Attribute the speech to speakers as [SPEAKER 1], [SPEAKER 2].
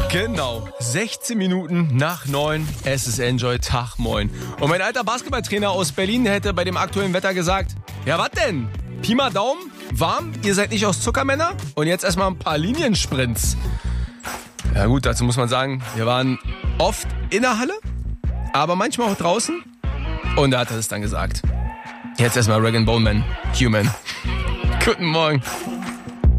[SPEAKER 1] Genau, 16 Minuten nach 9, es ist Enjoy, Tag, moin. Und mein alter Basketballtrainer aus Berlin hätte bei dem aktuellen Wetter gesagt, ja was denn? Pi mal Daumen, warm, ihr seid nicht aus Zuckermänner? Und jetzt erstmal ein paar Liniensprints. Ja gut, dazu muss man sagen, wir waren oft in der Halle, aber manchmal auch draußen. Und da hat er es dann gesagt. Jetzt erstmal Rag & Bone Man, Human. Guten Morgen.